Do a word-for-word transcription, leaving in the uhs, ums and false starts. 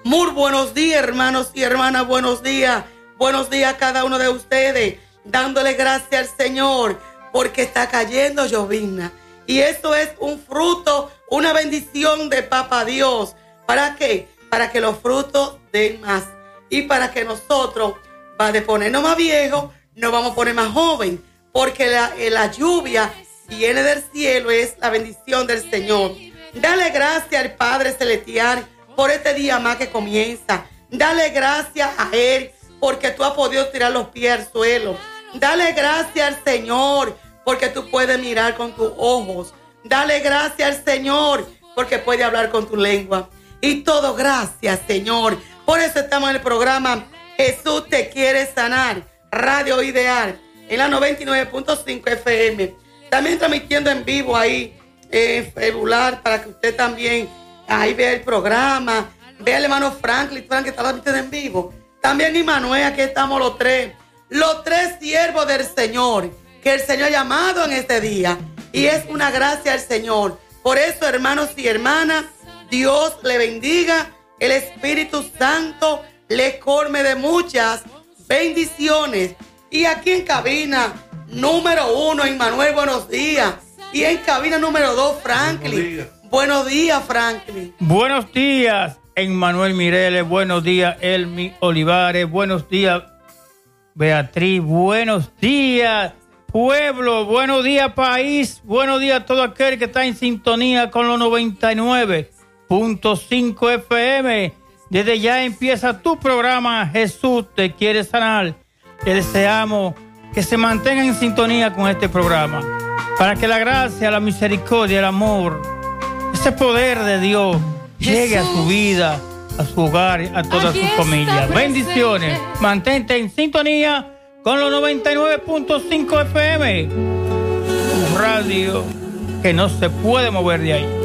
Muy buenos días, hermanos y hermanas, buenos días. Buenos días a cada uno de ustedes, dándole gracias al Señor, porque está cayendo llovizna. Y eso es un fruto, una bendición de Papá Dios. ¿Para qué? Para que los frutos den más. Y para que nosotros, para de ponernos más viejos, nos vamos a poner más joven. Porque la, la lluvia viene del cielo, es la bendición del Señor. Dale gracias al Padre Celestial por este día más que comienza. Dale gracias a Él porque tú has podido tirar los pies al suelo. Dale gracias al Señor porque tú puedes mirar con tus ojos. Dale gracias al Señor porque puede hablar con tu lengua. Y todo gracias, Señor. Por eso estamos en el programa Jesús te quiere sanar, Radio Ideal, en la noventa y nueve punto cinco F M. También transmitiendo en vivo ahí en celular para que usted también ahí vea el programa. Vea al hermano Franklin, Franklin que está transmitiendo en vivo. También Immanuel, aquí estamos los tres. Los tres siervos del Señor, que el Señor ha llamado en este día. Y es una gracia al Señor. Por eso, hermanos y hermanas, Dios le bendiga. El Espíritu Santo le colme de muchas bendiciones. Y aquí en cabina número uno, Immanuel, buenos días. Y en cabina número dos, Franklin. Buenos días, buenos días Franklin. Buenos días, Immanuel Mireles. Buenos días, Elmi Olivares. Buenos días, Beatriz. Buenos días, pueblo. Buenos días, país. Buenos días a todo aquel que está en sintonía con los noventa y nueve punto cinco F M. Desde ya empieza tu programa Jesús te quiere sanar. Te deseamos que se mantengan en sintonía con este programa para que la gracia, la misericordia, el amor, ese poder de Dios llegue a su vida, a su hogar, a toda su familia. Bendiciones. Mantente en sintonía con los noventa y nueve punto cinco F M. Tu radio que no se puede mover de ahí.